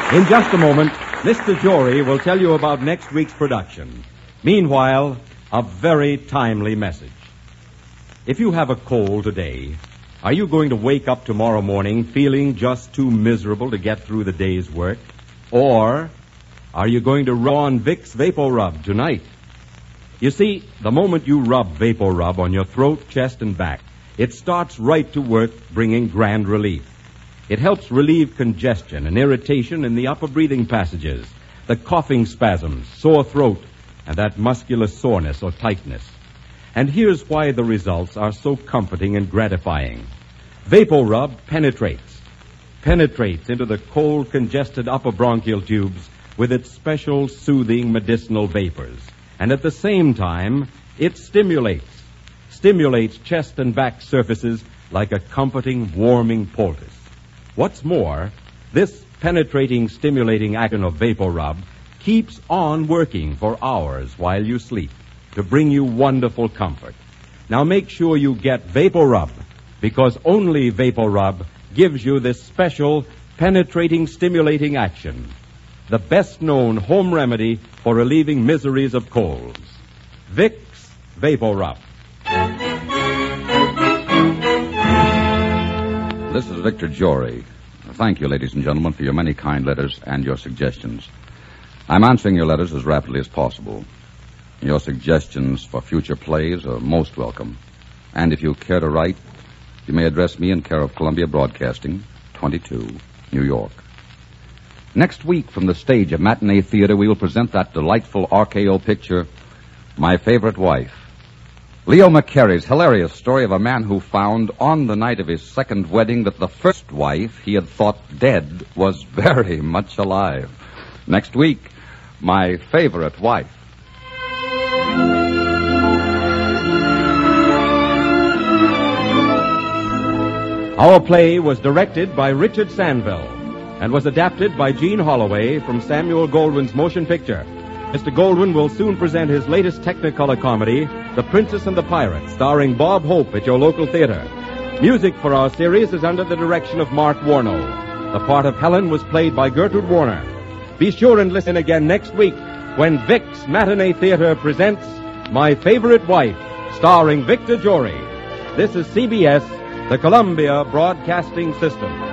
In just a moment, Mr. Jory will tell you about next week's production. Meanwhile, a very timely message. If you have a cold today, are you going to wake up tomorrow morning feeling just too miserable to get through the day's work? Or are you going to rub on Vicks VapoRub tonight? You see, the moment you rub VapoRub on your throat, chest, and back, it starts right to work bringing grand relief. It helps relieve congestion and irritation in the upper breathing passages, the coughing spasms, sore throat, and that muscular soreness or tightness. And here's why the results are so comforting and gratifying. VapoRub penetrates into the cold, congested upper bronchial tubes with its special soothing medicinal vapors. And at the same time, it stimulates chest and back surfaces like a comforting, warming poultice. What's more, this penetrating, stimulating action of VapoRub keeps on working for hours while you sleep to bring you wonderful comfort. Now make sure you get VapoRub, because only VapoRub gives you this special penetrating, stimulating action. The best-known home remedy for relieving miseries of colds. Vicks VapoRub. This is Victor Jory. Thank you, ladies and gentlemen, for your many kind letters and your suggestions. I'm answering your letters as rapidly as possible. Your suggestions for future plays are most welcome. And if you care to write, you may address me in care of Columbia Broadcasting, 22, New York. Next week, from the stage of Matinee Theater, we will present that delightful RKO picture, My Favorite Wife. Leo McCarey's hilarious story of a man who found on the night of his second wedding that the first wife he had thought dead was very much alive. Next week, My Favorite Wife. Our play was directed by Richard Sandville and was adapted by Gene Holloway from Samuel Goldwyn's motion picture. Mr. Goldwyn will soon present his latest Technicolor comedy, The Princess and the Pirate, starring Bob Hope at your local theater. Music for our series is under the direction of Mark Warnow. The part of Helen was played by Gertrude Warner. Be sure and listen again next week when Vic's Matinee Theater presents My Favorite Wife, starring Victor Jory. This is CBS, the Columbia Broadcasting System.